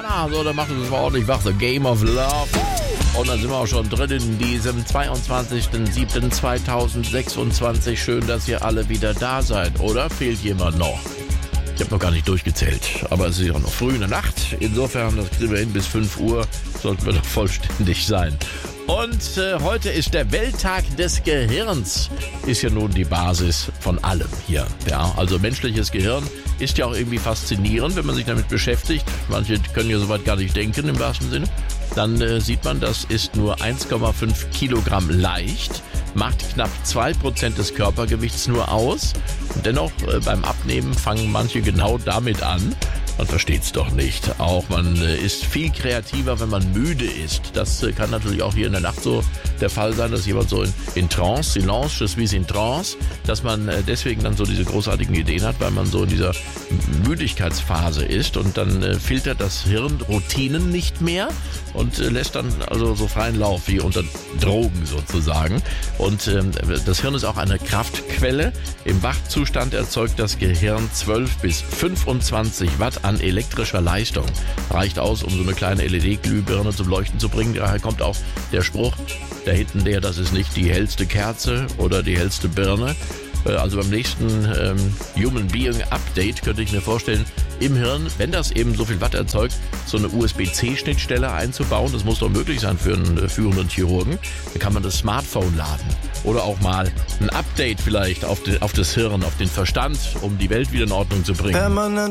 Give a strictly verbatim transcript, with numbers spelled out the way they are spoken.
Ja, so, dann macht uns mal ordentlich wach. The Game of Love. Und dann sind wir auch schon drin in diesem zweiundzwanzigsten siebten zweitausendsechsundzwanzig. Schön, dass ihr alle wieder da seid, oder? Fehlt jemand noch? Ich habe noch gar nicht durchgezählt, aber es ist ja noch früh in der Nacht. Insofern, das kriegen wir hin, bis fünf Uhr sollten wir doch vollständig sein. Und äh, heute ist der Welttag des Gehirns. Ist ja nun die Basis von allem hier. Ja, also menschliches Gehirn ist ja auch irgendwie faszinierend, wenn man sich damit beschäftigt. Manche können ja soweit gar nicht denken im wahrsten Sinne. Dann äh, sieht man, das ist nur eins Komma fünf Kilogramm leicht, macht knapp zwei Prozent des Körpergewichts nur aus. Und dennoch äh, beim Abnehmen fangen manche genau damit an. Man versteht's doch nicht. Auch man äh, ist viel kreativer, wenn man müde ist. Das äh, kann natürlich auch hier in der Nacht so der Fall sein, dass jemand so in, in Trance, Silence, je suis in Trance, dass man äh, deswegen dann so diese großartigen Ideen hat, weil man so in dieser Müdigkeitsphase ist und dann äh, filtert das Hirn Routinen nicht mehr und äh, lässt dann also so freien Lauf wie unter Drogen sozusagen. Und ähm, das Hirn ist auch eine Kraftquelle. Im Wachzustand erzeugt das Gehirn zwölf bis fünfundzwanzig Watt an elektrischer Leistung. Reicht aus, um so eine kleine L E D-Glühbirne zum Leuchten zu bringen. Daher kommt auch der Spruch da hinten, der, das ist nicht die hellste Kerze oder die hellste Birne. Also beim nächsten ähm, Human Being Update könnte ich mir vorstellen, im Hirn, wenn das eben so viel Watt erzeugt, so eine U S B C Schnittstelle einzubauen. Das muss doch möglich sein für einen äh, führenden Chirurgen. Dann kann man das Smartphone laden. Oder auch mal ein Update vielleicht auf, die, auf das Hirn, auf den Verstand, um die Welt wieder in Ordnung zu bringen.